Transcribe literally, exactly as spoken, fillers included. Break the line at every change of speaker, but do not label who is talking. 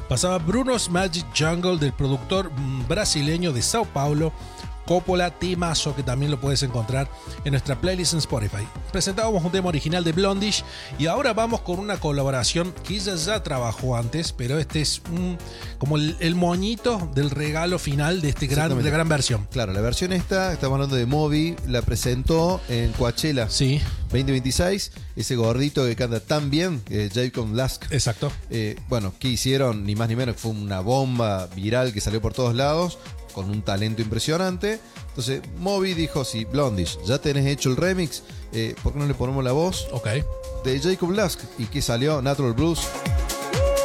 Pasaba Bruno's Magic Jungle del productor brasileño de Sao Paulo, Coppola, temazo que también lo puedes encontrar en nuestra playlist en Spotify. Presentábamos un tema original de Blondish y ahora vamos con una colaboración que ella ya trabajó antes, pero este es un, como el, el moñito del regalo final de este gran, de gran versión.
Claro, la versión esta, estamos hablando de Moby, la presentó en Coachella
sí.
veinte veintiséis, ese gordito que canta tan bien, eh, Jacob Lask.
Exacto.
Eh, bueno, ¿qué hicieron? Ni más ni menos, fue una bomba viral que salió por todos lados, con un talento impresionante. Entonces Moby dijo, si Blondish, ya tenés hecho el remix, eh, ¿por qué no le ponemos la voz
Ok.
de Jacob Lask? ¿Y qué salió? Natural Blues.